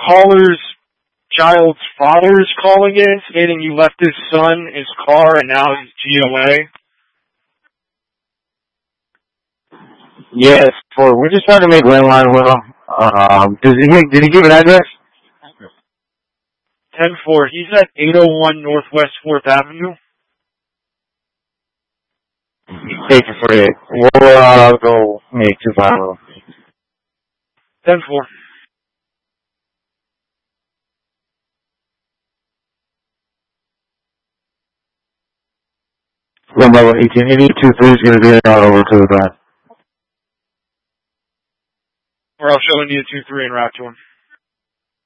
caller's child's father is calling in, stating you left his son, his car, and now his GOA. Yes, we're just trying to make landline with him. Did he give an address? 10-4. He's at 801 Northwest 4th Avenue. 848. We'll go make 250. 10-4. Number 1880-23 is going to be out over to the back. Or I'll show him you 2-3 and route to him.